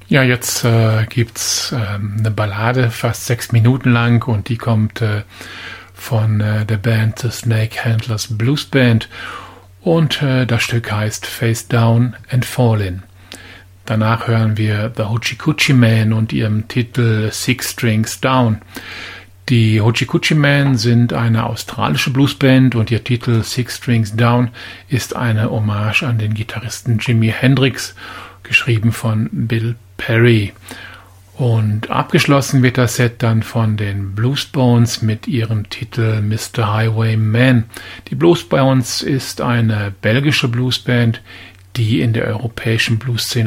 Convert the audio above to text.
Ja, jetzt gibt's eine Ballade, fast 6 Minuten lang, und die kommt von der Band The Snake Handlers Blues Band, und das Stück heißt Face Down and Fallin'. Danach hören wir The Hoochie Coochie Men und ihrem Titel Six Strings Down. Die Hoochie Coochie Men sind eine australische Bluesband und ihr Titel Six Strings Down ist eine Hommage an den Gitarristen Jimi Hendrix, geschrieben von Bill Perry. Und abgeschlossen wird das Set dann von den Bluesbones mit ihrem Titel Mr. Highwayman. Die Bluesbones ist eine belgische Bluesband, die in der europäischen Blueszene